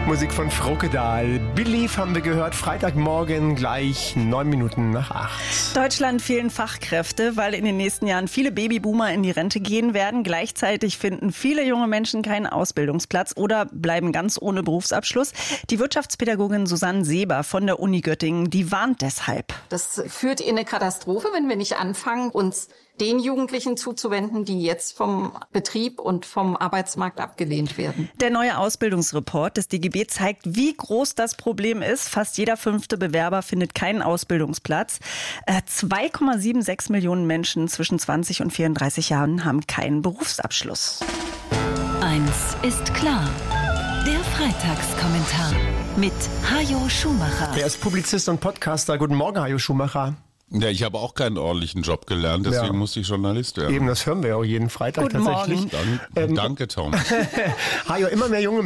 Musik von Frokedahl. Believe haben wir gehört, Freitagmorgen gleich 7:09. Deutschland fehlen Fachkräfte, weil in den nächsten Jahren viele Babyboomer in die Rente gehen werden. Gleichzeitig finden viele junge Menschen keinen Ausbildungsplatz oder bleiben ganz ohne Berufsabschluss. Die Wirtschaftspädagogin Susanne Seber von der Uni Göttingen, die warnt deshalb. Das führt in eine Katastrophe, wenn wir nicht anfangen, uns den Jugendlichen zuzuwenden, die jetzt vom Betrieb und vom Arbeitsmarkt abgelehnt werden. Der neue Ausbildungsreport des DGB zeigt, wie groß das Problem ist. Fast jeder 5. Bewerber findet keinen Ausbildungsplatz. 2,76 Millionen Menschen zwischen 20 und 34 Jahren haben keinen Berufsabschluss. Eins ist klar. Der Freitagskommentar mit Hajo Schumacher. Er ist Publizist und Podcaster. Guten Morgen, Hajo Schumacher. Ja, ich habe auch keinen ordentlichen Job gelernt, deswegen musste ich Journalist werden. Eben, das hören wir ja auch jeden Freitag Guten tatsächlich. Morgen. Danke, Tom. Hajo, immer mehr junge